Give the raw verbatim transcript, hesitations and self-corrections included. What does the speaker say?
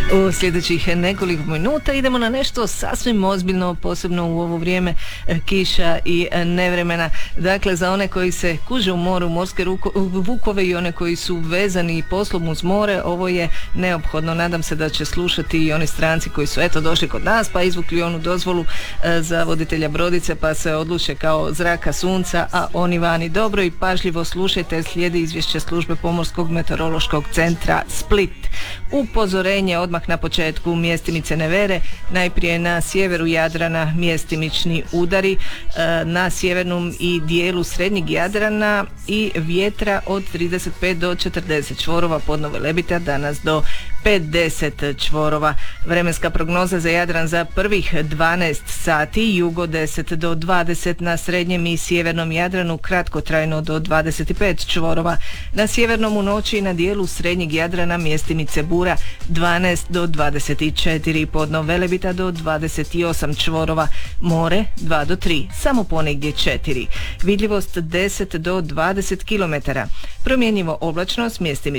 U sljedećih nekoliko minuta idemo na nešto sasvim ozbiljno, posebno u ovo vrijeme kiša i nevremena. Dakle, za one koji se kuže u moru, morske ruko, vukove i one koji su vezani poslom uz more, ovo je neophodno. Nadam se da će slušati i oni stranci koji su eto došli kod nas pa izvukli onu dozvolu za voditelja brodice pa se odluče kao zraka sunca, a oni vani. Dobro i pažljivo slušajte, slijedi izvješće službe Pomorskog meteorološkog centra Split. Upozorenje odmah na početku: mjestimice nevere, najprije na sjeveru Jadrana mjestimični udari, na sjevernom i dijelu srednjeg Jadrana i vjetra od trideset pet do četrdeset čvorova, podno Velebita danas do pedeset čvorova. Vremenska prognoza za Jadran za prvih dvanaest sati: jugo deset do dvadeset, na srednjem i sjevernom Jadranu kratkotrajno do dvadeset pet čvorova, na sjevernom u noći i na dijelu srednjeg Jadrana mjestimice bura dvanaest do dvadeset četiri, podno Velebita do dvadeset osam čvorova, more dva do tri, samo ponegdje četiri, vidljivost deset do dvadeset kilometara, promjenjivo oblačno s mjestimičnim